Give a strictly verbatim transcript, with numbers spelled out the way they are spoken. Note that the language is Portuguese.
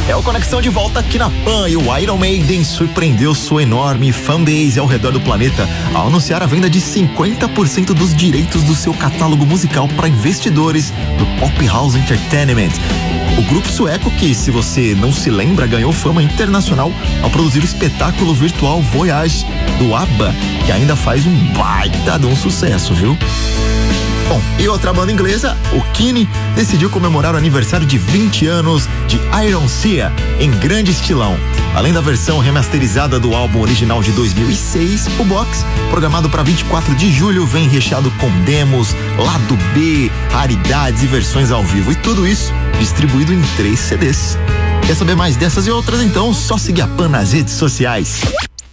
É o Conexão de volta aqui na Pan e o Iron Maiden surpreendeu sua enorme fanbase ao redor do planeta ao anunciar a venda de cinquenta por cento dos direitos do seu catálogo musical para investidores do Pop House Entertainment. O grupo sueco, que se você não se lembra, ganhou fama internacional ao produzir o espetáculo virtual Voyage do ABBA, que ainda faz um baita de um sucesso, viu? Bom, e outra banda inglesa, o Keane, decidiu comemorar o aniversário de vinte anos de Iron Sea em grande estilão. Além da versão remasterizada do álbum original de dois mil e seis, o box, programado para vinte e quatro de julho, vem recheado com demos, lado B, raridades e versões ao vivo. E tudo isso distribuído em três C Ds. Quer saber mais dessas e outras? Então, só seguir a Pan nas redes sociais.